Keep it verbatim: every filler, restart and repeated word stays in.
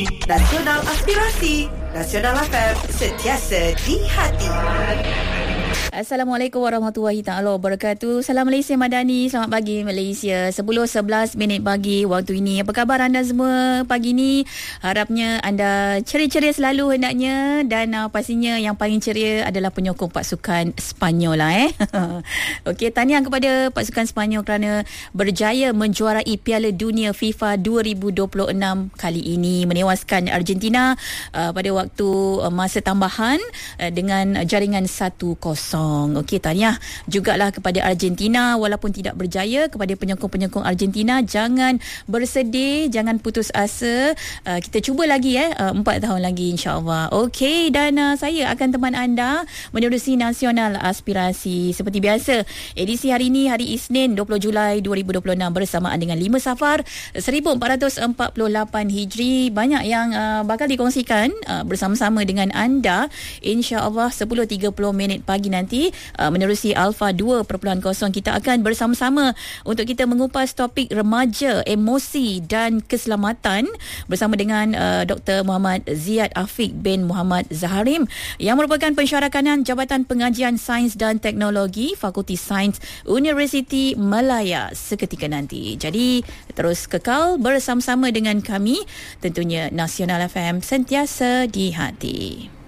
Nasional Aspirasi, Nasional F M, sentiasa di hati. Assalamualaikum warahmatullahi taala wabarakatuh. Salam Malaysia Madani. Selamat pagi Malaysia. sepuluh sebelas minit pagi waktu ini. Apa khabar anda semua pagi ni? Harapnya anda ceria-ceria selalu hendaknya, dan uh, pastinya yang paling ceria adalah penyokong pasukan Sepanyol lah eh. Okey, tahniah kepada pasukan Sepanyol kerana berjaya menjuarai Piala Dunia FIFA dua ribu dua puluh enam kali ini, menewaskan Argentina uh, pada waktu uh, masa tambahan uh, dengan jaringan satu kosong. Okey, tahniah jugalah kepada Argentina walaupun tidak berjaya. Kepada penyokong-penyokong Argentina, jangan bersedih, jangan putus asa. Uh, kita cuba lagi eh uh, empat tahun lagi insya-Allah. Okey, dan uh, saya akan teman anda menerusi Nasional Aspirasi seperti biasa. Edisi hari ini hari Isnin dua puluh Julai dua ribu dua puluh enam bersamaan dengan lima Safar seribu empat ratus empat puluh lapan Hijri. Banyak yang uh, bakal dikongsikan uh, bersama-sama dengan anda insya-Allah. Sepuluh tiga puluh minit pagi nanti uh, menerusi Alpha dua titik kosong kita akan bersama-sama untuk kita mengupas topik remaja, emosi dan keselamatan bersama dengan uh, Doktor Muhammad Ziad Afiq bin Muhammad Zaharim yang merupakan pensyarakanan Jabatan Pengajian Sains dan Teknologi Fakulti Sains Universiti Malaya seketika nanti. Jadi terus kekal bersama-sama dengan kami, tentunya Nasional F M, sentiasa di hati.